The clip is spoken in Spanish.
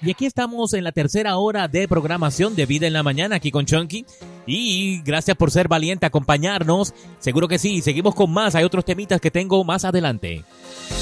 Y aquí estamos en la tercera hora de programación de Vida en la Mañana, aquí con Chunky. Y gracias por ser valiente, acompañarnos. Seguro que sí, seguimos con más. Hay otros temitas que tengo más adelante.